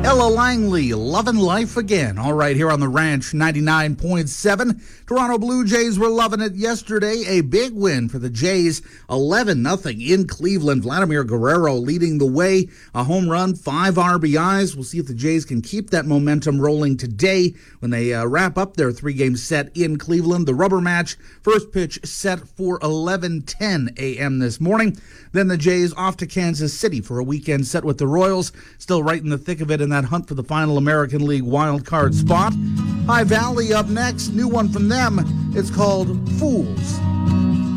Ella Langley, loving life again. All right, here on the Ranch, 99.7. Toronto Blue Jays were loving it yesterday. A big win for the Jays, 11-0 in Cleveland. Vladimir Guerrero leading the way. A home run, 5 RBIs. We'll see if the Jays can keep that momentum rolling today when they wrap up their 3-game set in Cleveland. The rubber match, first pitch set for 11:10 a.m. this morning. Then the Jays off to Kansas City for a weekend set with the Royals. Still right in the thick of it in that hunt for the final American League wild card spot. High Valley up next. New one from them. It's called Fools.